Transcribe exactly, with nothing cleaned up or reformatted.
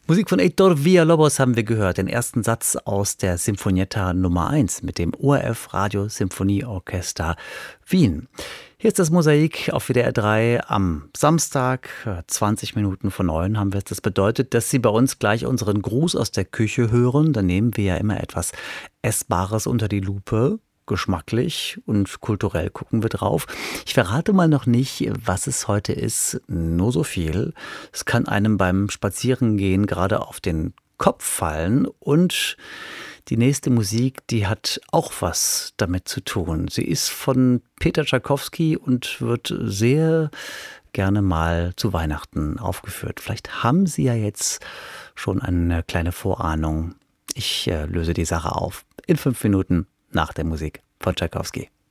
Musik von Heitor Villa-Lobos haben wir gehört, den ersten Satz aus der Sinfonietta Nummer eins mit dem O R F Radio Symphonieorchester Wien. Hier ist das Mosaik auf W D R drei am Samstag, zwanzig Minuten vor neun haben wir es. Das bedeutet, dass Sie bei uns gleich unseren Gruß aus der Küche hören. Da nehmen wir ja immer etwas Essbares unter die Lupe. Geschmacklich und kulturell gucken wir drauf. Ich verrate mal noch nicht, was es heute ist, nur so viel. Es kann einem beim Spazierengehen gerade auf den Kopf fallen und die nächste Musik, die hat auch was damit zu tun. Sie ist von Peter Tschaikowski und wird sehr gerne mal zu Weihnachten aufgeführt. Vielleicht haben Sie ja jetzt schon eine kleine Vorahnung. Ich äh, löse die Sache auf in fünf Minuten nach der Musik von Tschaikowski.